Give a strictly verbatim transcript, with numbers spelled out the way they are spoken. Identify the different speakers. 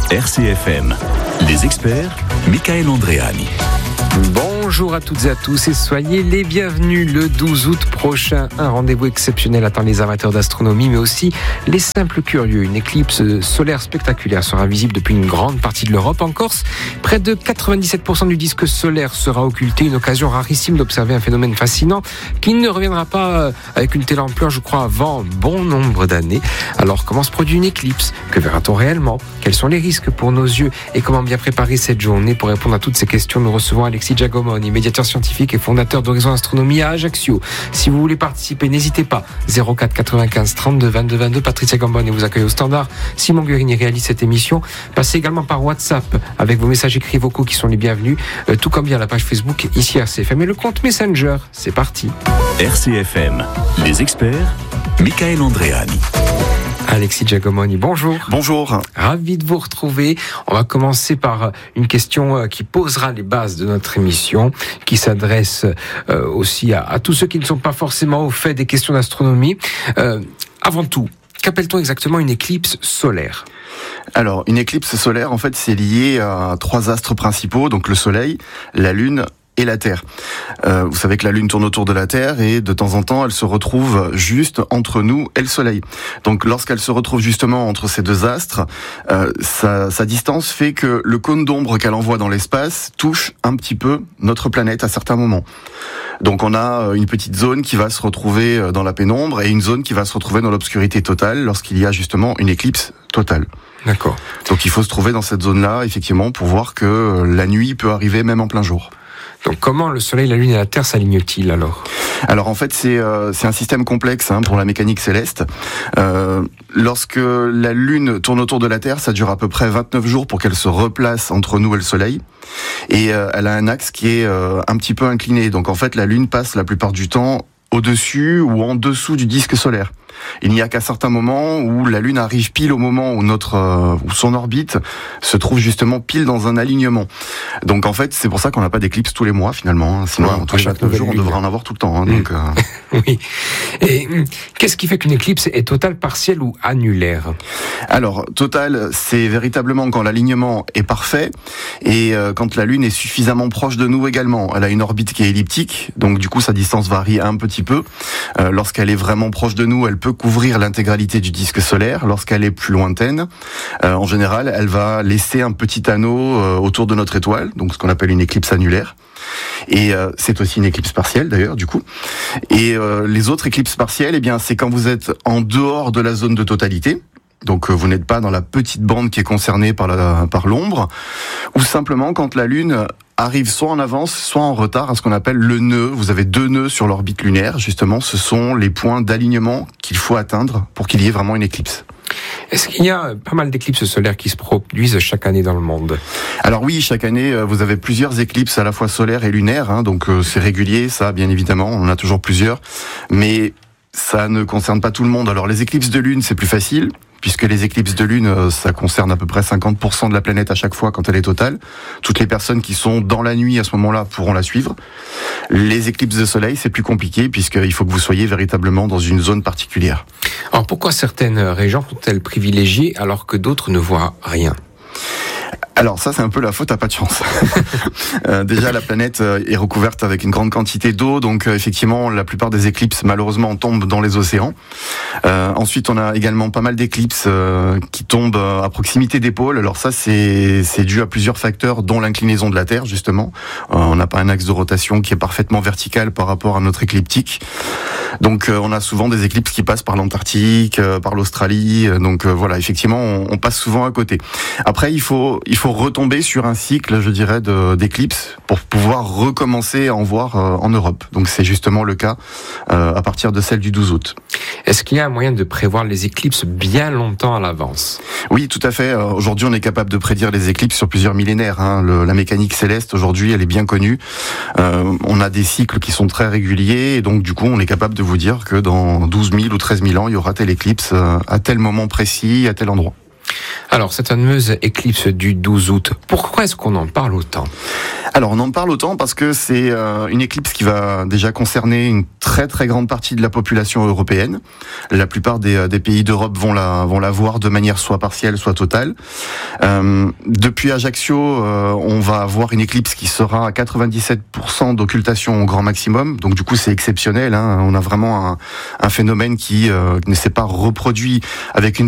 Speaker 1: R C F M, les experts, Michael Andréani.
Speaker 2: Bonjour à toutes et à tous et soyez les bienvenus le douze août prochain. Un rendez-vous exceptionnel attend les amateurs d'astronomie mais aussi les simples curieux. Une éclipse solaire spectaculaire sera visible depuis une grande partie de l'Europe. En Corse, près de quatre-vingt-dix-sept pour cent du disque solaire sera occulté. Une occasion rarissime d'observer un phénomène fascinant qui ne reviendra pas avec une telle ampleur, je crois, avant bon nombre d'années. Alors comment se produit une éclipse? Que verra-t-on réellement? Quels sont les risques pour nos yeux? Et comment bien préparer cette journée? Pour répondre à toutes ces questions, nous recevons Alexis Giacomoni, médiateur scientifique et fondateur d'Horizon Astronomie à Ajaccio. Si vous voulez participer, n'hésitez pas. zéro quatre quatre-vingt-quinze trente-deux vingt-deux vingt-deux. Patricia Gamboni vous accueille au standard. Simon Guerini réalise cette émission. Passez également par WhatsApp avec vos messages écrits vocaux qui sont les bienvenus, euh, tout comme bien la page Facebook ici R C F M et le compte Messenger. C'est parti.
Speaker 1: R C F M, les experts, Michael Andréani.
Speaker 2: Alexis Giacomoni, bonjour.
Speaker 3: Bonjour.
Speaker 2: Ravi de vous retrouver. On va commencer par une question qui posera les bases de notre émission, qui s'adresse euh, aussi à, à tous ceux qui ne sont pas forcément au fait des questions d'astronomie. Euh, avant tout, qu'appelle-t-on exactement une éclipse solaire ?
Speaker 3: Alors, une éclipse solaire, en fait, c'est lié à trois astres principaux, donc le Soleil, la Lune et la Terre. Euh, vous savez que la Lune tourne autour de la Terre et de temps en temps, elle se retrouve juste entre nous et le Soleil. Donc, lorsqu'elle se retrouve justement entre ces deux astres, euh, sa, sa distance fait que le cône d'ombre qu'elle envoie dans l'espace touche un petit peu notre planète à certains moments. Donc, on a une petite zone qui va se retrouver dans la pénombre et une zone qui va se retrouver dans l'obscurité totale lorsqu'il y a justement une éclipse totale.
Speaker 2: D'accord.
Speaker 3: Donc, il faut se trouver dans cette zone-là, effectivement, pour voir que la nuit peut arriver même en plein jour.
Speaker 2: Donc comment le Soleil, la Lune et la Terre s'alignent-ils alors ?
Speaker 3: Alors en fait c'est euh, c'est un système complexe hein, pour la mécanique céleste. Euh, lorsque la Lune tourne autour de la Terre, ça dure à peu près vingt-neuf jours pour qu'elle se replace entre nous et le Soleil. Et euh, elle a un axe qui est euh, un petit peu incliné. Donc en fait la Lune passe la plupart du temps au-dessus ou en dessous du disque solaire. Il n'y a qu'à certains moments où la Lune arrive pile au moment où notre euh, où son orbite se trouve justement pile dans un alignement. Donc en fait, c'est pour ça qu'on n'a pas d'éclipse tous les mois finalement. Hein. Sinon,
Speaker 2: ouais,
Speaker 3: tous les vingt-neuf jours, on devrait en avoir tout le temps. Hein,
Speaker 2: mmh.
Speaker 3: donc, euh...
Speaker 2: oui. Et qu'est-ce qui fait qu'une éclipse est totale, partielle ou annulaire ?
Speaker 3: Alors, totale, c'est véritablement quand l'alignement est parfait et euh, quand la Lune est suffisamment proche de nous également. Elle a une orbite qui est elliptique, donc du coup sa distance varie un petit peu. Euh, lorsqu'elle est vraiment proche de nous, elle peut couvrir l'intégralité du disque solaire. Lorsqu'elle est plus lointaine, euh, en général, elle va laisser un petit anneau euh, autour de notre étoile, donc ce qu'on appelle une éclipse annulaire. Et euh, c'est aussi une éclipse partielle d'ailleurs, du coup. Et euh, les autres éclipses partielles, eh bien, c'est quand vous êtes en dehors de la zone de totalité. Donc euh, vous n'êtes pas dans la petite bande qui est concernée par la par l'ombre, ou simplement quand la Lune arrive soit en avance, soit en retard à ce qu'on appelle le nœud. Vous avez deux nœuds sur l'orbite lunaire, justement, ce sont les points d'alignement qu'il faut atteindre pour qu'il y ait vraiment une éclipse.
Speaker 2: Est-ce qu'il y a pas mal d'éclipses solaires qui se produisent chaque année dans le monde ?
Speaker 3: Alors oui, chaque année, vous avez plusieurs éclipses à la fois solaires et lunaires, hein, donc euh, c'est régulier, ça, bien évidemment, on en a toujours plusieurs, mais ça ne concerne pas tout le monde. Alors les éclipses de lune, c'est plus facile, puisque les éclipses de lune, ça concerne à peu près cinquante pour cent de la planète à chaque fois quand elle est totale. Toutes les personnes qui sont dans la nuit à ce moment-là pourront la suivre. Les éclipses de soleil, c'est plus compliqué, puisqu'il faut que vous soyez véritablement dans une zone particulière.
Speaker 2: Alors pourquoi certaines régions sont-elles privilégiées alors que d'autres ne voient rien ?
Speaker 3: Alors ça, c'est un peu la faute à pas de chance. euh, déjà, la planète est recouverte avec une grande quantité d'eau, donc euh, effectivement, la plupart des éclipses, malheureusement, tombent dans les océans. Euh, ensuite, on a également pas mal d'éclipses euh, qui tombent à proximité des pôles. Alors ça, c'est c'est dû à plusieurs facteurs, dont l'inclinaison de la Terre, justement. Euh, on n'a pas un axe de rotation qui est parfaitement vertical par rapport à notre écliptique. Donc euh, on a souvent des éclipses qui passent par l'Antarctique, euh, par l'Australie. Euh, donc euh, voilà, effectivement, on, on passe souvent à côté. Après, il faut il faut retomber sur un cycle, je dirais, de, d'éclipses pour pouvoir recommencer à en voir euh, en Europe. Donc c'est justement le cas euh, à partir de celle du douze août.
Speaker 2: Est-ce qu'il y a un moyen de prévoir les éclipses bien longtemps à l'avance ?
Speaker 3: Oui, tout à fait. Euh, aujourd'hui, on est capable de prédire les éclipses sur plusieurs millénaires. Hein. Le, la mécanique céleste, aujourd'hui, elle est bien connue. Euh, on a des cycles qui sont très réguliers et donc du coup, on est capable de vous dire que dans douze mille ou treize mille ans, il y aura telle éclipse euh, à tel moment précis, à tel endroit.
Speaker 2: Alors, cette fameuse éclipse du douze août, pourquoi est-ce qu'on en parle autant ?
Speaker 3: Alors, on en parle autant parce que c'est euh, une éclipse qui va déjà concerner une très très grande partie de la population européenne. La plupart des, des pays d'Europe vont la, vont la voir de manière soit partielle, soit totale. Euh, depuis Ajaccio, euh, on va avoir une éclipse qui sera à quatre-vingt-dix-sept pour cent d'occultation au grand maximum. Donc, du coup, c'est exceptionnel. Hein. On a vraiment un, un phénomène qui euh, ne s'est pas reproduit avec une